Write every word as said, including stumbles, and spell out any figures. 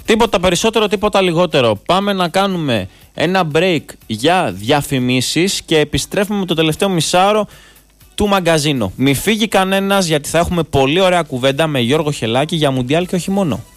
Τίποτα περισσότερο, τίποτα λιγότερο. Πάμε να κάνουμε ένα break για διαφημίσεις και επιστρέφουμε με το τελευταίο μισάωρο του μαγκαζίνου. Μη φύγει κανένας, γιατί θα έχουμε πολύ ωραία κουβέντα με Γιώργο Χελάκη για Μουντιάλ και όχι μόνο.